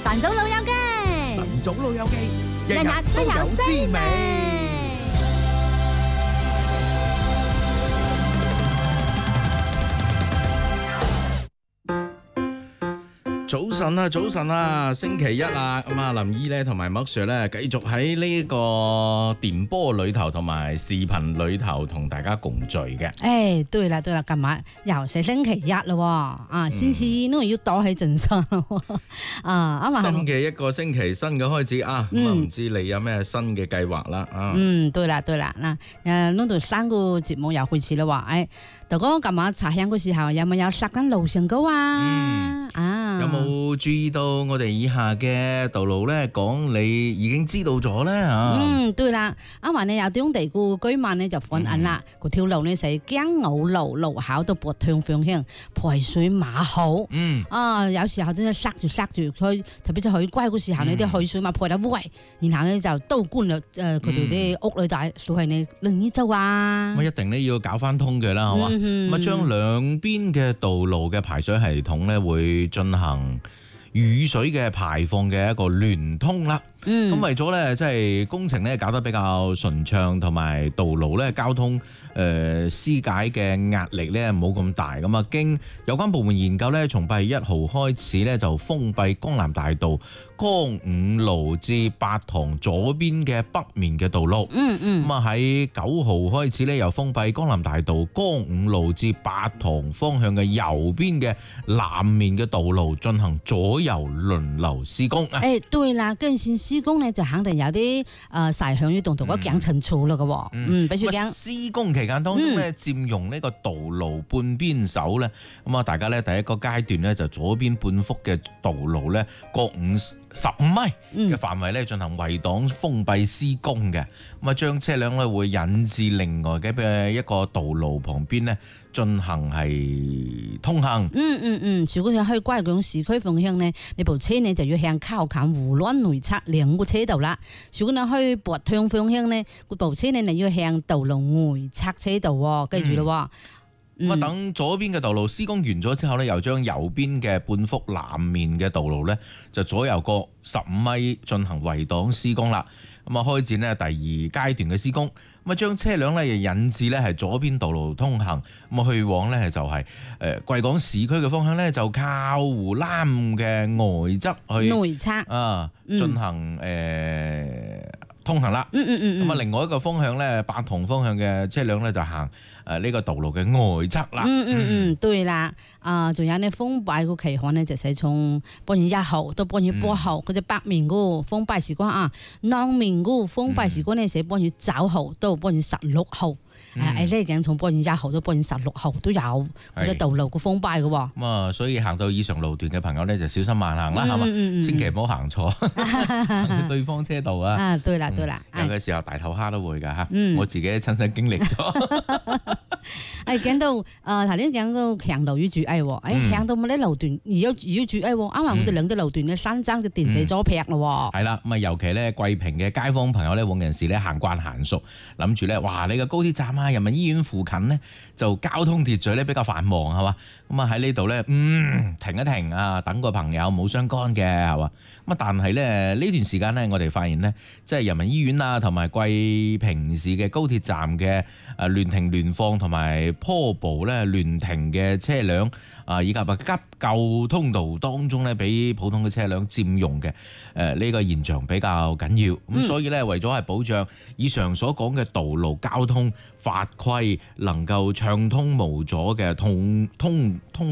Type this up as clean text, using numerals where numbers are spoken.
晨早老友記， 晨早老友記， 日日都有滋味。 早晨啊，早晨啊，星期一啦，咁啊林姨咧同埋麥 Sir 咧繼續喺呢個電波裏頭同埋視頻裏頭同大家共聚嘅。 誒，對啦對啦，今日又係星期一咯，啊，星期一呢要多起陣勢咯，啊，啱啊， 新嘅一個星期，新嘅開始啊，咁啊唔知你有咩新嘅計劃啦啊？ 對啦對啦，嗱，呢度3個節目又開始啦喎，誒，就講今日茶香嘅時候有冇塞緊路上高啊？ 有冇注意到我哋以下嘅道路咧？講你已經知道咗咧嚇。 對啦，啱話你有啲地區居民呢就反映啦，嗰條路呢係江澳路口到撥向方向排水馬好。有時候真係塞住佢，特別係去歸嗰時候呢啲排水馬排得喂，然後呢就倒灌入嗰條啲屋裏大，所以你另一周啊。 咁一定呢要搞翻通嘅啦，係嘛？咁啊將兩邊嘅道路嘅排水系統呢會進行雨水嘅排放嘅一個聯通啦。咁為咗咧，即係工程咧搞得比較順暢，同埋道路咧交通施解嘅壓力咧冇咁大。咁啊，經有關部門研究咧，從8月1號開始咧就封閉江南大道江五路至八塘左邊嘅北面嘅道路。咁啊喺9號開始咧又封閉江南大道江五路至八塘方向嘅右邊嘅南面嘅道路，進行左右輪流施工。 對啦，跟住施工呢就肯定有啲細項要動到嗰頸層處啦嘅。比如講施工期間當中咧，佔用呢個道路半邊手咧，咁啊大家咧第一個階段咧就左邊半幅嘅道路咧各15米嘅範圍咧進行圍擋封閉施工嘅，咁啊將車輛咧會引至另外嘅一個道路旁邊咧進行係通行。 如果係去歸港市區方向呢，你部車呢就要向靠近湖灣內側2個車道啦。如果你去撥向方向呢，部車呢你要向道路外側車道喎，記住咯。 等左邊嘅道路施工完咗之後咧，又將右邊嘅半幅南面嘅道路咧，就左右各15米進行圍擋施工啦。咁啊，開展咧第2階段嘅施工，咁啊將車輛咧引至咧係左邊道路通行，咁啊去往咧就係貴港市區嘅方向咧，就靠湖南嘅外側去內側進行通行啦。咁啊，另外一個方向咧，八塘方向嘅車輛咧就行呢個道路嘅外側啦。 對啦。仲有呢封閉個期限呢，就係從8月1號到8月8號，嗰隻北面嗰個封閉時間啊，南面嗰個封閉時間呢，係8月9號到8月16號。呢個從8月1號到8月16號都有嗰隻道路個封閉嘅。 咁啊，所以行到以上路段嘅朋友咧，就小心慢行啦，係嘛，千祈唔好行錯，行到對方車道啊。 對啦。 有嘅時候大頭蝦都會㗎嚇，我自己親身經歷咗。 講到頭先講到強路與主愛喎，行到某啲路段而要主愛喎，啱啱好似兩隻路段嘅山爭嘅電掣咗劈咯。係啦，咁啊尤其咧貴平嘅街坊朋友咧，往陣時咧行慣行熟，諗住咧，哇！你個高鐵站啊、人民醫院附近呢，就交通秩序咧比較繁忙係嘛，咁啊喺呢度咧，停一停啊，等個朋友冇相干嘅係嘛，咁啊但係咧呢段時間咧，我哋發現咧，即係人民醫院啊同埋貴平市嘅高鐵站嘅亂停亂放同埋坡步咧亂停嘅車輛以及急救通道當中咧，俾普通嘅車輛佔用嘅呢個現象比較緊要。咁所以咧，為咗係保障以上所講嘅道路交通法規能夠暢通無阻嘅通